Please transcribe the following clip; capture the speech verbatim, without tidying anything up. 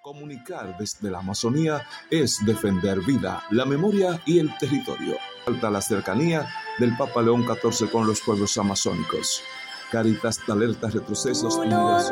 Comunicar desde la Amazonía es defender vida, la memoria y el territorio. Falta la cercanía del Papa León catorce con los pueblos amazónicos. Cáritas alerta retrocesos en migración.